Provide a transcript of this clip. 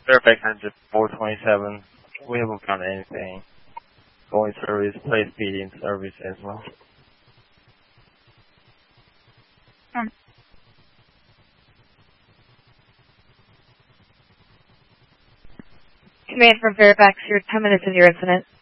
Fairfax engine 427. We haven't found anything. Going service, play speed in service as well. Command from Fairfax, you're 10 minutes into your incident.